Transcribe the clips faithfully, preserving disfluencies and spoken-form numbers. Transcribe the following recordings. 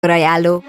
Ajánló.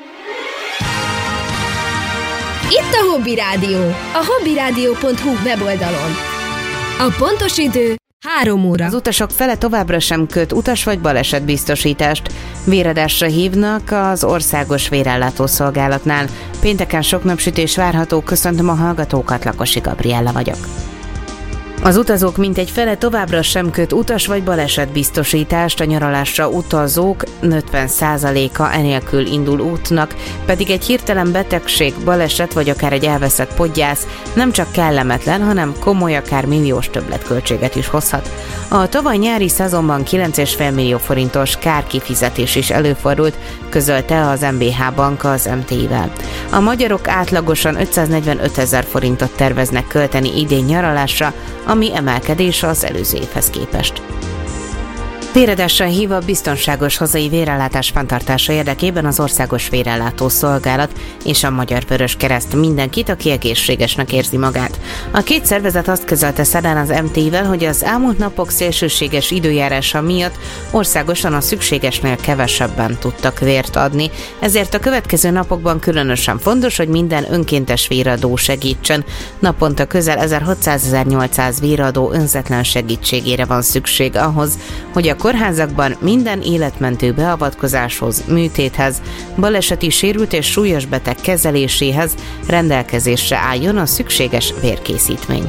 Itt a Hobby Rádió, a hobbyradio pont hu weboldalon. A pontos idő három óra. Az utasok fele továbbra sem köt utas vagy balesetbiztosítást. Véradásra hívnak az Országos Vérellátó Szolgálatnál. Pénteken sok napsütés várható, köszöntöm a hallgatókat, Lakosi Gabriella vagyok. Az utazók mintegy fele továbbra sem köt utas vagy balesetbiztosítást, a nyaralásra utazók ötven százaléka enélkül indul útnak, pedig egy hirtelen betegség, baleset vagy akár egy elveszett podgyász nem csak kellemetlen, hanem komoly, akár milliós többletköltséget is hozhat. A tavaly nyári szezonban kilenc egész öt millió forintos kárkifizetés is előfordult, közölte az em bé há Bank az em té i-vel. A magyarok átlagosan ötszáznegyvenöt ezer forintot terveznek költeni idén nyaralásra, ami emelkedés az előző évhez képest. Véradásra hív a biztonságos hazai vérellátás fenntartása érdekében az Országos Vérellátó Szolgálat és a Magyar Vöröskereszt mindenkit, aki egészségesnek érzi magát. A két szervezet azt közölte szerdán az em té i-vel, hogy az elmúlt napok szélsőséges időjárása miatt országosan a szükségesnél kevesebben tudtak vért adni, ezért a következő napokban különösen fontos, hogy minden önkéntes véradó segítsen. Naponta közel ezerhatszáz-ezernyolcszáz véradó önzetlen segítségére van szükség ahhoz, hogy a kórházakban minden életmentő beavatkozáshoz, műtéthez, baleseti sérült és súlyos beteg kezeléséhez rendelkezésre álljon a szükséges vérkészítmény.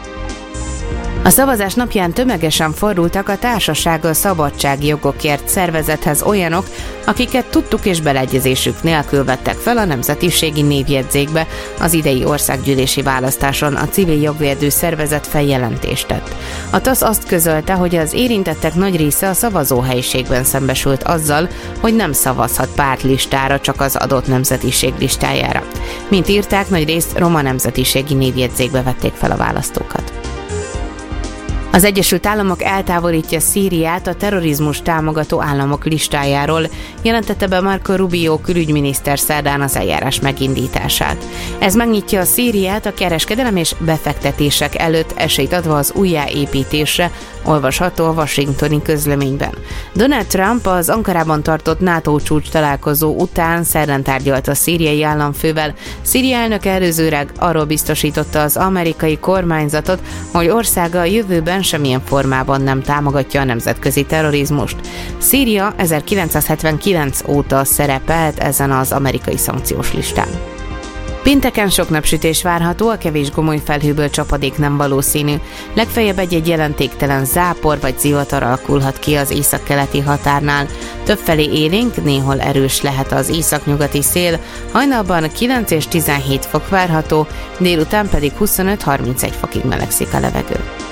A szavazás napján tömegesen fordultak a Társaság Szabadságjogokért szervezethez olyanok, akiket tudtuk és beleegyezésük nélkül vettek fel a nemzetiségi névjegyzékbe. Az idei országgyűlési választáson a civil jogvédő szervezet feljelentést tett. A TASZ azt közölte, hogy az érintettek nagy része a szavazóhelyiségben szembesült azzal, hogy nem szavazhat pártlistára, csak az adott nemzetiség listájára. Mint írták, nagy részt roma nemzetiségi névjegyzékbe vették fel a választókat. Az Egyesült Államok eltávolítja Szíriát a terrorizmus támogató államok listájáról, jelentette be Marco Rubio külügyminiszter szerdán az eljárás megindítását. Ez megnyitja a Szíriát a kereskedelem és befektetések előtt, esélyt adva az újjáépítésre, olvasható a washingtoni közleményben. Donald Trump az Ankarában tartott NATO csúcs találkozó után szerdán tárgyalt a szíriai államfővel. Szíria elnök előzőleg arról biztosította az amerikai kormányzatot, hogy országa a jövőben semmilyen formában nem támogatja a nemzetközi terrorizmust. Szíria ezerkilencszázhetvenkilenc óta szerepelt ezen az amerikai szankciós listán. Pénteken sok napsütés várható, a kevés gomoly felhőből csapadék nem valószínű. Legfeljebb egy-egy jelentéktelen zápor vagy zivatar alakulhat ki az északkeleti határnál. Többfelé élénk, néhol erős lehet az északnyugati szél, hajnalban kilenc és tizenhét fok várható, délután pedig huszonöt-harmincegy fokig melegszik a levegő.